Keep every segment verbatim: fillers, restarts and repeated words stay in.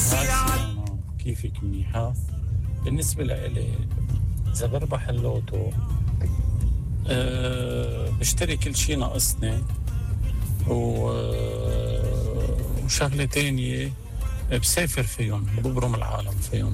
كيفك منيحة؟ بالنسبة لإلي إذا بربح اللوتو أه بشتري كل شي ناقصني و... وشغلة تانية بسافر فيهم، ببرم العالم فيهم.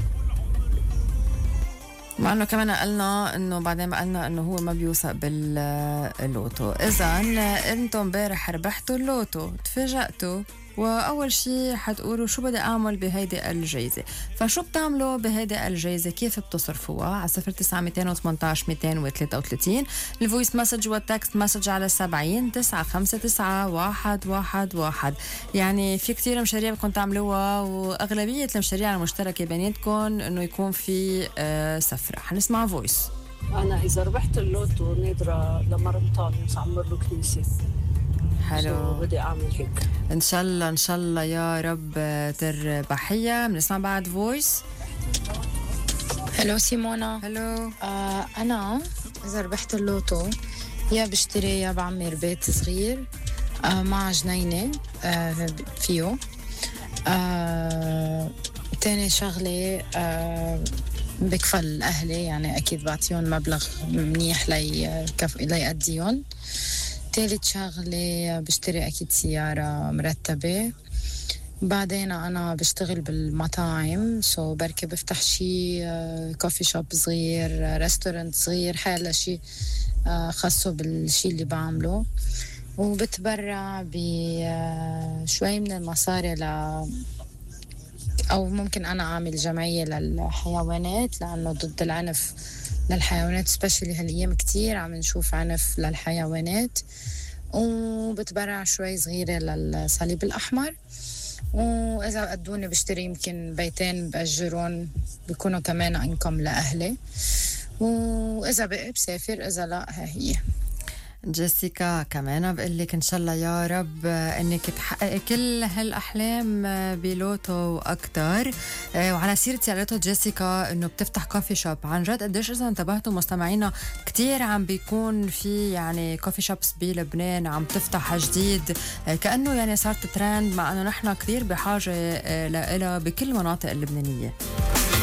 مع انه كمان قالنا انه بعدين قالنا انه هو ما بيوثق باللوتو. اذا انتم امبارح ربحتوا اللوتو تفاجأتوا، واول شيء حتقولوا شو بدي اعمل بهيدي الجائزه. فشو بتعملوا بهيدي الجائزه؟ كيف بتصرفوها؟ على صفر تسعة مئتين وثمانية عشر مئتين وثلاثة وثلاثين، الفويس مسج والتكست مسج على سبعين تسعة خمسة تسعة واحد واحد واحد. يعني في كتير مشاريع بدكم تعملوها، واغلبيه المشاريع المشتركه بيناتكم انه يكون في آه سفره. حنسمع فويس. انا اذا ربحت اللوتو نادره لمرمطاني عمر له كنيسه. حلو، بدي اعمل هيك ان شاء الله ان شاء الله يا رب تربحيها. بنسمع بعد فويس. هلو سيمونا. هلو. آه انا اذا ربحت اللوتو يا بشتري يا بعمر بيت صغير آه مع جنينه آه فيه. آه تاني شغله آه بكفل اهلي، يعني اكيد بعطيهم مبلغ منيح لي كف... ليقضيهم. ثالث شغلة بشتري أكيد سيارة مرتبة. بعدين أنا بشتغل بالمطاعم، سو بركي بفتح شي كوفي شوب صغير، ريستورانت صغير، حالا شي خاصه بالشي اللي بعمله. وبتبرع بشوي من المصاري ل أو ممكن أنا أعمل جمعية للحيوانات، لأنه ضد العنف للحيوانات سبيشلي هالأيام كتير عم نشوف عنف للحيوانات. وبتبرع شوي صغيرة للصليب الأحمر. وإذا قدوني بشتري يمكن بيتين بأجرون بيكونوا كمان إنكم لأهلي. وإذا بقى بسافر، إذا لا ها هي. جيسيكا كمان بقلك إن شاء الله يا رب إنك تحقق كل هالأحلام بلوتو وأكتر. وعلى سيرتي على لوتو جيسيكا إنه بتفتح كوفي شوب، عن جد قديش إذا انتبهتوا مستمعينا كتير عم بيكون في يعني كوفي شوبس بلبنان عم تفتح جديد، كأنه يعني صارت ترند، مع إنه نحن كتير بحاجة لها بكل المناطق اللبنانية.